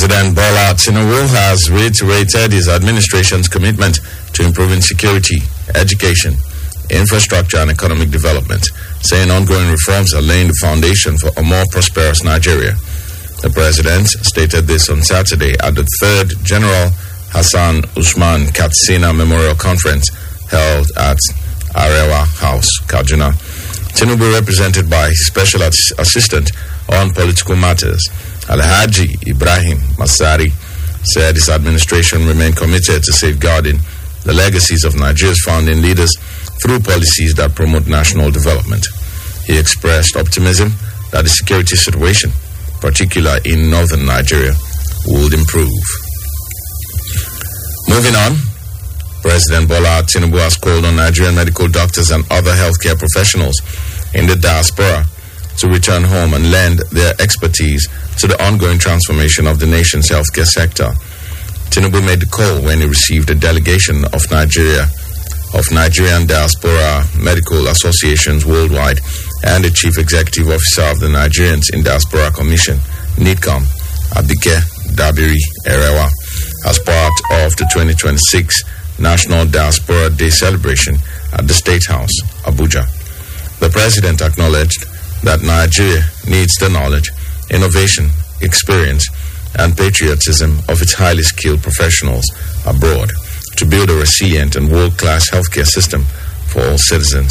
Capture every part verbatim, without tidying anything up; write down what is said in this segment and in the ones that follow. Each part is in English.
President Bola Tinubu has reiterated his administration's commitment to improving security, education, infrastructure, and economic development, saying ongoing reforms are laying the foundation for a more prosperous Nigeria. The president stated this on Saturday at the third General Hassan Usman Katsina Memorial Conference held at Arewa House, Kaduna. Tinubu, represented by his special assistant on political matters, Alhaji Ibrahim Masari, said his administration remained committed to safeguarding the legacies of Nigeria's founding leaders through policies that promote national development. He expressed optimism that the security situation, particularly in northern Nigeria, would improve. Moving on, President Bola Tinubu has called on Nigerian medical doctors and other healthcare professionals in the diaspora to return home and lend their expertise to the ongoing transformation of the nation's healthcare sector. Tinubu made the call when he received a delegation of Nigeria, of Nigerian Diaspora Medical Associations Worldwide and the Chief Executive Officer of the Nigerians in Diaspora Commission, NIDCOM, Abike Dabiri Erewa, as part of the twenty twenty-six National Diaspora Day celebration at the State House, Abuja. The President acknowledged that Nigeria needs the knowledge, innovation, experience, and patriotism of its highly skilled professionals abroad to build a resilient and world-class healthcare system for all citizens.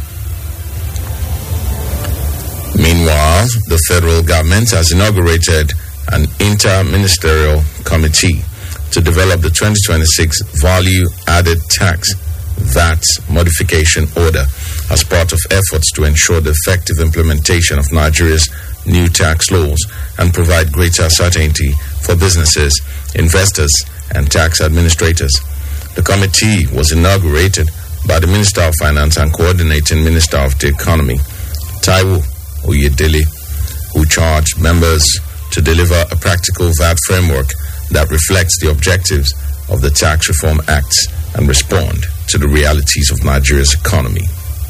Meanwhile, the federal government has inaugurated an inter-ministerial committee to develop the twenty twenty-six Value-Added Tax V A T modification order as part of efforts to ensure the effective implementation of Nigeria's new tax laws and provide greater certainty for businesses, investors, and tax administrators. The committee was inaugurated by the Minister of Finance and Coordinating Minister of the Economy, Taiwo Oyedele, who charged members to deliver a practical V A T framework that reflects the objectives of the Tax Reform Acts and respond to the realities of Nigeria's economy.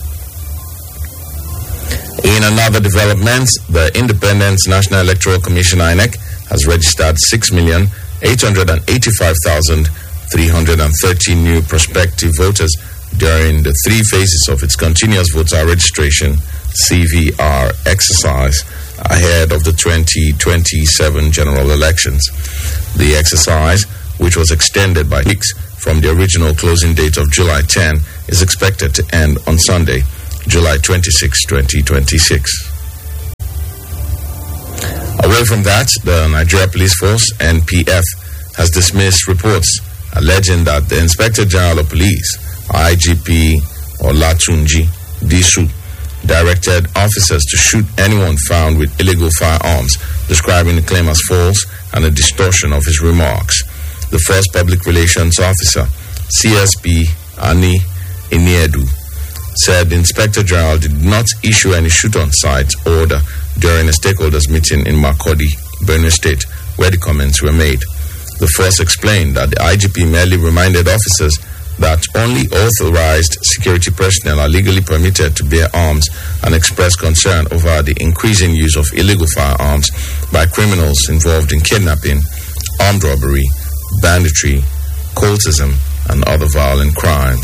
In another development, the Independent National Electoral Commission I N E C has registered six million eight hundred eighty-five thousand three hundred thirty new prospective voters during the three phases of its continuous voter registration C V R exercise ahead of the twenty twenty-seven general elections. The exercise, which was extended by weeks from the original closing date of July tenth, is expected to end on Sunday, July twenty-sixth, twenty twenty-six. Away from that, the Nigeria Police Force, N P F, has dismissed reports alleging that the Inspector General of Police, I G P Olatunji Disu, directed officers to shoot anyone found with illegal firearms, describing the claim as false and a distortion of his remarks. The first public relations officer, C S P Ani Iniedu, said the Inspector General did not issue any shoot-on-sight order during a stakeholders meeting in Makurdi, Benue State, where the comments were made. The force explained that the I G P merely reminded officers that only authorized security personnel are legally permitted to bear arms and expressed concern over the increasing use of illegal firearms by criminals involved in kidnapping, armed robbery, banditry, cultism, and other violent crimes.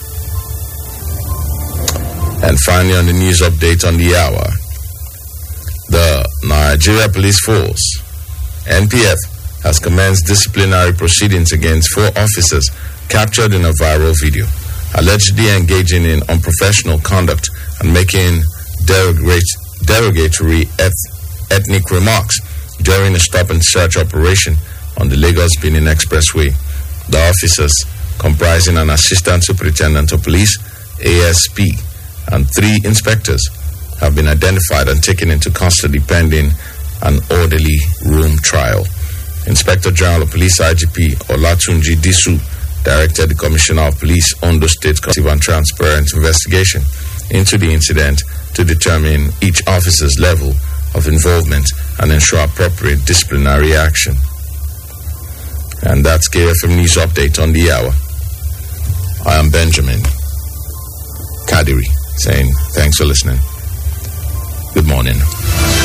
And finally, on the news update on the hour, the Nigeria Police Force, N P F, has commenced disciplinary proceedings against four officers captured in a viral video, allegedly engaging in unprofessional conduct and making derogatory eth- ethnic remarks during a stop-and-search operation on the Lagos-Benin Expressway. The officers, comprising an assistant superintendent of police, A S P, and three inspectors, have been identified and taken into custody pending an orderly room trial. Inspector General of Police I G P Olatunji Disu directed the Commissioner of Police Ondo State Comprehensive and Transparent investigation into the incident to determine each officer's level of involvement and ensure appropriate disciplinary action. And that's K F M News Update on the hour. I am Benjamin Kadiri saying thanks for listening. Good morning.